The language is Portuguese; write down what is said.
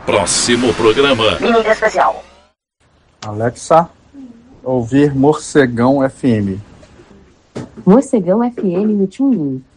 Próximo programa. Mídia especial. Alexa, ouvir Morcegão FM. Morcegão FM no TuneIn.